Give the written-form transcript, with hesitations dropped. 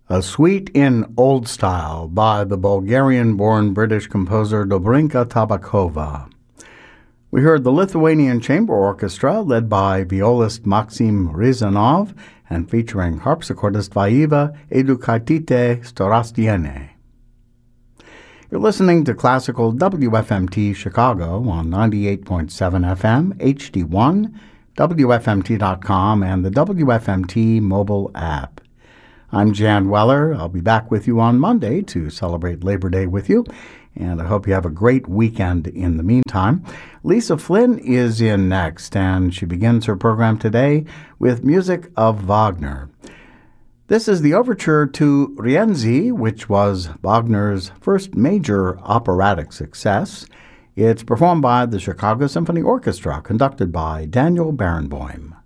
A Suite in Old Style by the Bulgarian-born British composer Dobrinka Tabakova. We heard the Lithuanian Chamber Orchestra led by violist Maxim Rizanov and featuring harpsichordist Vaiva Edukatite Storastiene. You're listening to Classical WFMT Chicago on 98.7 FM, HD1, WFMT.com, and the WFMT mobile app. I'm Jan Weller. I'll be back with you on Monday to celebrate Labor Day with you, and I hope you have a great weekend in the meantime. Lisa Flynn is in next, and she begins her program today with music of Wagner. This is the overture to Rienzi, which was Wagner's first major operatic success. It's performed by the Chicago Symphony Orchestra, conducted by Daniel Barenboim.